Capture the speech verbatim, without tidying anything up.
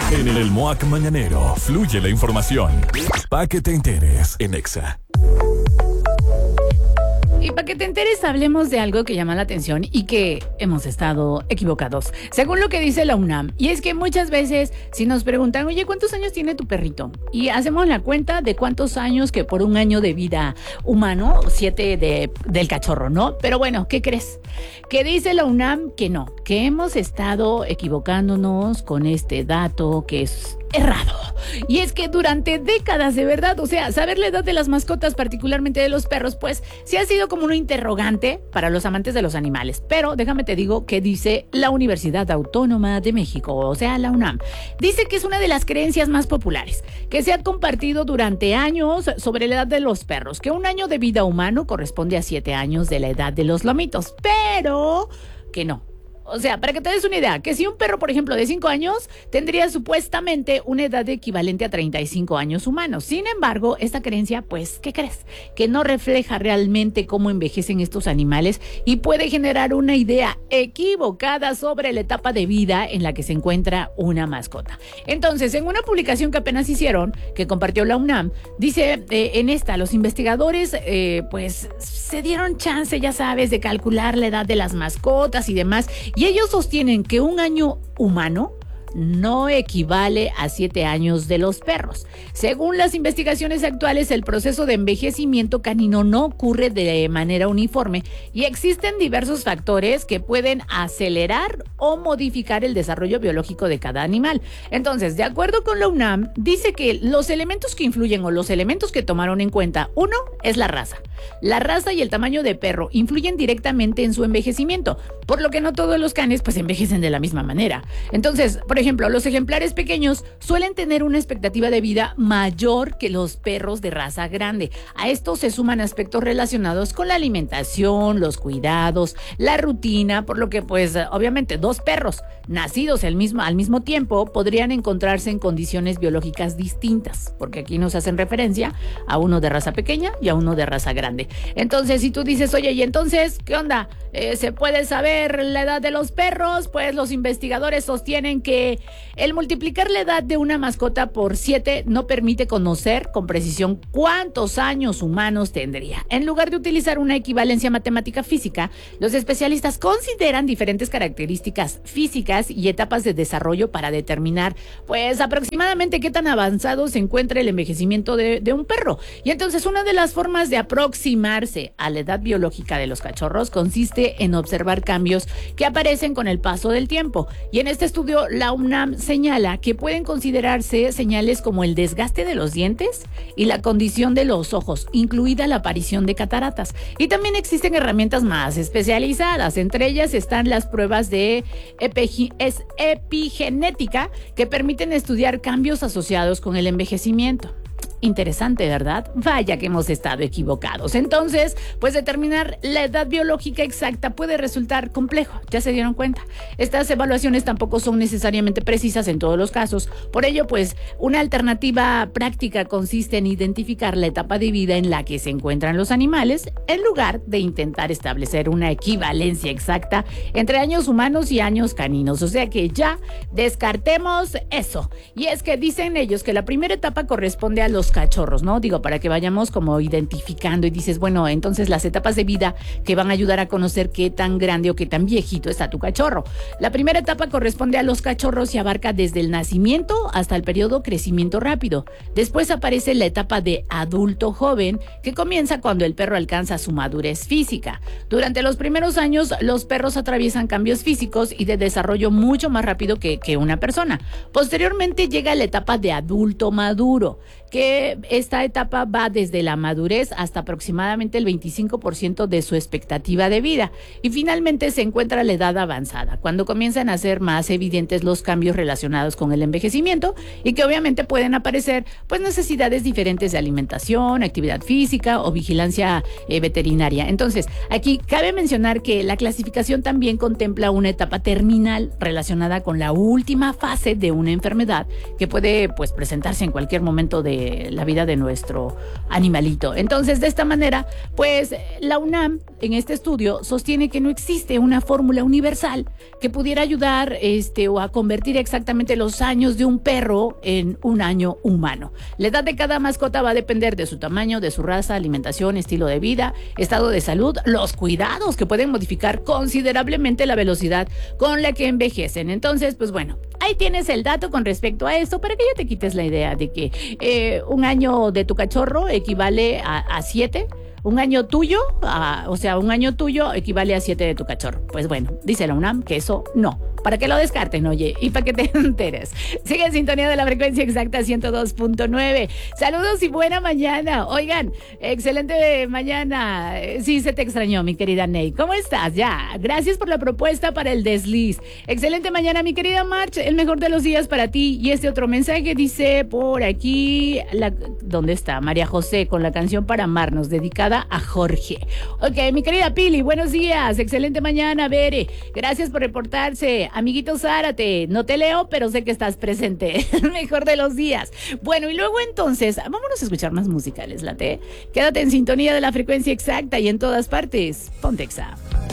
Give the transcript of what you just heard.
En el El Moac Mañanero fluye la información. Pa' que te enteres en Exa. Y para que te enteres, hablemos de algo que llama la atención y que hemos estado equivocados, según lo que dice la UNAM. Y es que muchas veces, si nos preguntan, oye, ¿cuántos años tiene tu perrito? Y hacemos la cuenta de cuántos años que por un año de vida humano, siete de, del cachorro, ¿no? Pero bueno, ¿qué crees? Que dice la UNAM que no, que hemos estado equivocándonos con este dato que es errado. Y es que durante décadas, de verdad, o sea, saber la edad de las mascotas, particularmente de los perros, pues sí ha sido como un interrogante para los amantes de los animales. Pero déjame te digo que dice la Universidad Autónoma de México, o sea, la UNAM. Dice que es una de las creencias más populares, que se ha compartido durante años sobre la edad de los perros, que un año de vida humano corresponde a siete años de la edad de los lomitos, pero que no. O sea, para que te des una idea, que si un perro, por ejemplo, de cinco años, tendría supuestamente una edad equivalente a treinta y cinco años humanos. Sin embargo, esta creencia, pues, ¿qué crees? Que no refleja realmente cómo envejecen estos animales y puede generar una idea equivocada sobre la etapa de vida en la que se encuentra una mascota. Entonces, en una publicación que apenas hicieron, que compartió la UNAM, dice, eh, en esta, los investigadores, eh, pues, se dieron chance, ya sabes, de calcular la edad de las mascotas y demás. Y ellos sostienen que un año humano no equivale a siete años de los perros. Según las investigaciones actuales, el proceso de envejecimiento canino no ocurre de manera uniforme y existen diversos factores que pueden acelerar o modificar el desarrollo biológico de cada animal. Entonces, de acuerdo con la UNAM, dice que los elementos que influyen o los elementos que tomaron en cuenta, uno, es la raza. La raza y el tamaño de perro influyen directamente en su envejecimiento, por lo que no todos los canes pues envejecen de la misma manera. Entonces, por ejemplo, los ejemplares pequeños suelen tener una expectativa de vida mayor que los perros de raza grande. A esto se suman aspectos relacionados con la alimentación, los cuidados, la rutina, por lo que pues obviamente dos perros nacidos al mismo, al mismo tiempo podrían encontrarse en condiciones biológicas distintas, porque aquí nos hacen referencia a uno de raza pequeña y a uno de raza grande. Entonces, si tú dices, oye, ¿y entonces qué onda? Eh, ¿Se puede saber la edad de los perros? Pues los investigadores sostienen que el multiplicar la edad de una mascota por siete no permite conocer con precisión cuántos años humanos tendría. En lugar de utilizar una equivalencia matemática física, los especialistas consideran diferentes características físicas y etapas de desarrollo para determinar, pues, aproximadamente qué tan avanzado se encuentra el envejecimiento de, de un perro. Y entonces, una de las formas de aproximarse a la edad biológica de los cachorros consiste en observar cambios que aparecen con el paso del tiempo. Y en este estudio, la UNAM señala que pueden considerarse señales como el desgaste de los dientes y la condición de los ojos, incluida la aparición de cataratas. Y también existen herramientas más especializadas. Entre ellas están las pruebas de epi- es epigenética que permiten estudiar cambios asociados con el envejecimiento. Interesante, ¿verdad? Vaya que hemos estado equivocados. Entonces, pues determinar la edad biológica exacta puede resultar complejo, ¿ya se dieron cuenta? Estas evaluaciones tampoco son necesariamente precisas en todos los casos. Por ello, pues, una alternativa práctica consiste en identificar la etapa de vida en la que se encuentran los animales, en lugar de intentar establecer una equivalencia exacta entre años humanos y años caninos. O sea que ya descartemos eso. Y es que dicen ellos que la primera etapa corresponde a los cachorros, ¿no? Digo, para que vayamos como identificando y dices, bueno, entonces las etapas de vida que van a ayudar a conocer qué tan grande o qué tan viejito está tu cachorro. La primera etapa corresponde a los cachorros y abarca desde el nacimiento hasta el periodo crecimiento rápido. Después aparece la etapa de adulto joven, que comienza cuando el perro alcanza su madurez física. Durante los primeros años, los perros atraviesan cambios físicos y de desarrollo mucho más rápido que, que una persona. Posteriormente llega la etapa de adulto maduro, que esta etapa va desde la madurez hasta aproximadamente el veinticinco por ciento de su expectativa de vida. Y finalmente se encuentra la edad avanzada, cuando comienzan a ser más evidentes los cambios relacionados con el envejecimiento y que obviamente pueden aparecer pues necesidades diferentes de alimentación, actividad física o vigilancia eh, veterinaria. Entonces, aquí cabe mencionar que la clasificación también contempla una etapa terminal relacionada con la última fase de una enfermedad que puede pues presentarse en cualquier momento de eh, la vida de nuestro animalito. Entonces, de esta manera, pues la UNAM en este estudio sostiene que no existe una fórmula universal que pudiera ayudar este, o a convertir exactamente los años de un perro en un año humano. La edad de cada mascota va a depender de su tamaño, de su raza, alimentación, estilo de vida, estado de salud, los cuidados que pueden modificar considerablemente la velocidad con la que envejecen. Entonces, pues bueno, ahí tienes el dato con respecto a esto para que ya te quites la idea de que eh, un año de tu cachorro equivale a, a siete. Un año tuyo, a, o sea, un año tuyo equivale a siete de tu cachorro. Pues bueno, dice la UNAM que eso no. Para que lo descarten, oye, y para que te enteres. Sigue en sintonía de la frecuencia exacta ciento dos punto nueve. Saludos y buena mañana. Oigan, excelente mañana. Sí, se te extrañó, mi querida Ney. ¿Cómo estás? Ya, gracias por la propuesta para el desliz. Excelente mañana, mi querida March. El mejor de los días para ti. Y este otro mensaje dice por aquí, la, ¿dónde está? María José con la canción Para Amarnos, dedicada a Jorge. Ok, mi querida Pili, buenos días. Excelente mañana, Bere. Gracias por reportarse. Amiguito Zárate, no te leo, pero sé que estás presente. El mejor de los días. Bueno, y luego entonces, vámonos a escuchar más música, ¿les late? Quédate en sintonía de la frecuencia exacta y en todas partes. Ponte Exa.